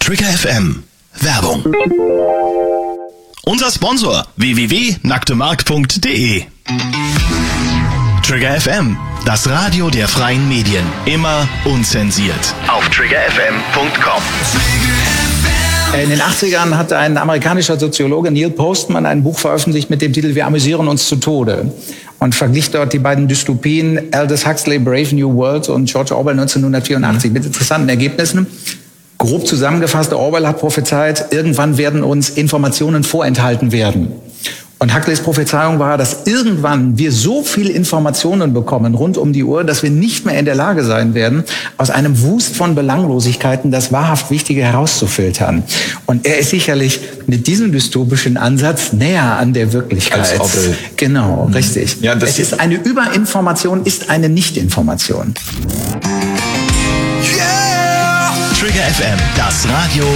Trigger FM Werbung. Unser Sponsor www.nacktemark.de. Trigger FM, das Radio der freien Medien. Immer unzensiert. Auf triggerfm.com. In den 80ern hat ein amerikanischer Soziologe, Neil Postman, ein Buch veröffentlicht mit dem Titel Wir amüsieren uns zu Tode und verglich dort die beiden Dystopien Aldous Huxley, Brave New World und George Orwell 1984 mit interessanten Ergebnissen. Grob zusammengefasst, Orwell hat prophezeit, irgendwann werden uns Informationen vorenthalten werden. Und Huxleys Prophezeiung war, dass irgendwann wir so viel Informationen bekommen rund um die Uhr, dass wir nicht mehr in der Lage sein werden, aus einem Wust von Belanglosigkeiten das wahrhaft Wichtige herauszufiltern. Und er ist sicherlich mit diesem dystopischen Ansatz näher an der Wirklichkeit. Als Orwell. Genau, richtig. Ja, es ist eine Überinformation, ist eine Nichtinformation. Trigger FM, das Radio